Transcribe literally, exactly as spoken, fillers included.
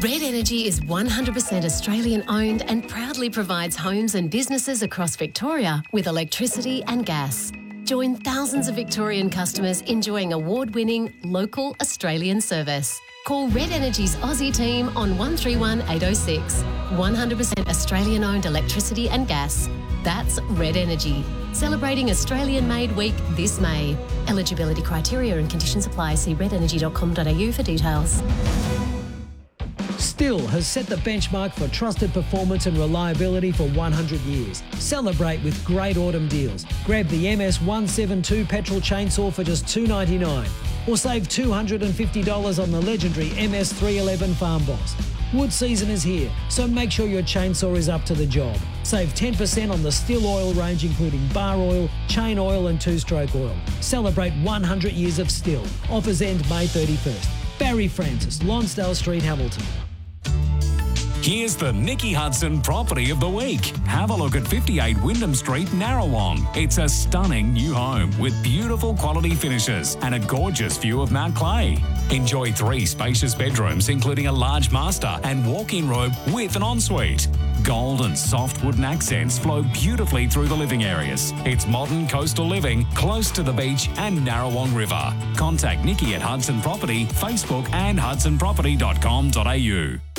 Red Energy is one hundred percent Australian owned and proudly provides homes and businesses across Victoria with electricity and gas. Join thousands of Victorian customers enjoying award-winning local Australian service. Call Red Energy's Aussie team on one three one eight oh six. one hundred percent Australian owned electricity and gas. That's Red Energy. Celebrating Australian-made week this May. Eligibility criteria and conditions apply. See red energy dot com dot a u for details. Still has set the benchmark for trusted performance and reliability for one hundred years. Celebrate with great autumn deals. Grab the M S one seventy-two petrol chainsaw for just two dollars ninety-nine or save two hundred fifty dollars on the legendary M S three eleven Farm Boss. Wood season is here, so make sure your chainsaw is up to the job. Save ten percent on the Still oil range, including bar oil, chain oil and two-stroke oil. Celebrate one hundred years of Still. Offers end May thirty-first. Barry Francis, Lonsdale Street, Hamilton. Here's the Nikki Hudson Property of the Week. Have a look at fifty-eight Wyndham Street, Narrawong. It's a stunning new home with beautiful quality finishes and a gorgeous view of Mount Clay. Enjoy three spacious bedrooms, including a large master and walk-in room with an ensuite. Gold and soft wooden accents flow beautifully through the living areas. It's modern coastal living, close to the beach and Narrawong River. Contact Nikki at Hudson Property, Facebook and hudson property dot com dot a u.